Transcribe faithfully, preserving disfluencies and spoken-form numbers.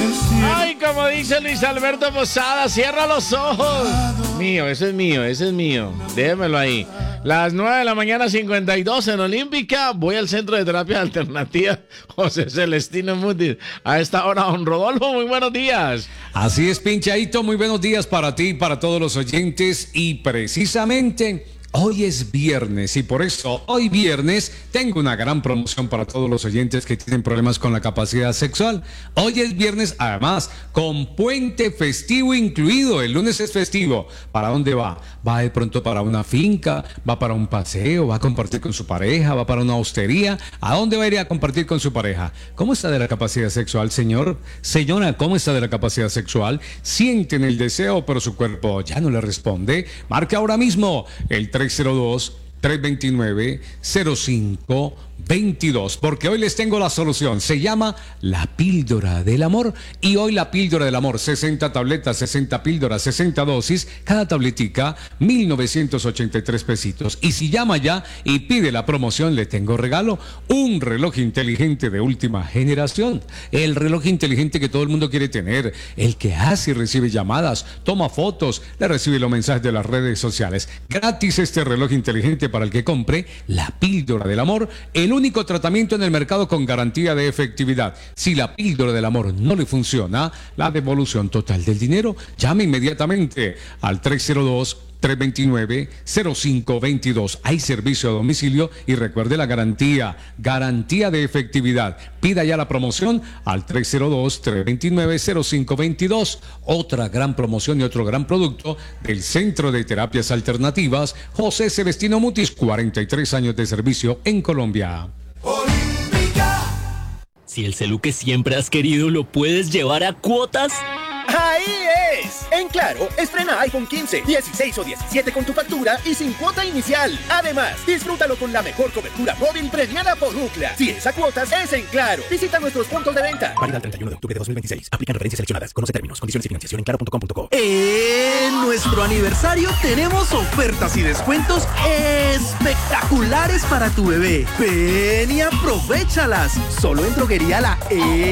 Ay, como dice Luis Alberto Posada, cierra los ojos. Mío, ese es mío, ese es mío. Déjemelo ahí. Las nueve de la mañana, cincuenta y dos en Olímpica. Voy al Centro de Terapia Alternativa José Celestino Mutis. A esta hora, don Rodolfo, muy buenos días. Así es, Pinchaito, muy buenos días para ti y para todos los oyentes. Y precisamente hoy es viernes y por eso hoy viernes tengo una gran promoción para todos los oyentes que tienen problemas con la capacidad sexual. Hoy es viernes, además, con puente festivo incluido. El lunes es festivo. ¿Para dónde va? Va de pronto para una finca, va para un paseo, va a compartir con su pareja, va para una hostería. ¿A dónde va a ir a compartir con su pareja? ¿Cómo está de la capacidad sexual, señor? Señora, ¿cómo está de la capacidad sexual? Sienten el deseo, pero su cuerpo ya no le responde. Marque ahora mismo el tres cero dos, tres dos nueve, cero cinco veintidós, porque hoy les tengo la solución. Se llama la píldora del amor y hoy la píldora del amor, sesenta tabletas, sesenta píldoras, sesenta dosis, cada tabletica mil novecientos ochenta y tres pesitos. Y si llama ya y pide la promoción, le tengo regalo, un reloj inteligente de última generación, el reloj inteligente que todo el mundo quiere tener, el que hace y recibe llamadas, toma fotos, le recibe los mensajes de las redes sociales. Gratis este reloj inteligente para el que compre la píldora del amor, el único tratamiento en el mercado con garantía de efectividad. Si la píldora del amor no le funciona, la devolución total del dinero. Llame inmediatamente al tres cero dos, tres dos nueve, cero cinco veintidós. Hay servicio a domicilio y recuerde la garantía, garantía de efectividad. Pida ya la promoción al tres cero dos, tres dos nueve, cero cinco veintidós. Otra gran promoción y otro gran producto del Centro de Terapias Alternativas José Celestino Mutis, cuarenta y tres años de servicio en Colombia. Si el celu que siempre has querido lo puedes llevar a cuotas. ¡Ahí es! En Claro, estrena iPhone quince, dieciséis o diecisiete con tu factura y sin cuota inicial. Además, disfrútalo con la mejor cobertura móvil premiada por Ookla. Si es a cuotas, es en Claro. Visita nuestros puntos de venta. Válida el treinta y uno de octubre de dos mil veintiséis. Aplican referencias seleccionadas. Conoce términos, condiciones y financiación en claro punto com punto co. En nuestro aniversario tenemos ofertas y descuentos espectaculares para tu bebé. Ven y aprovéchalas. Solo en Droguería La E.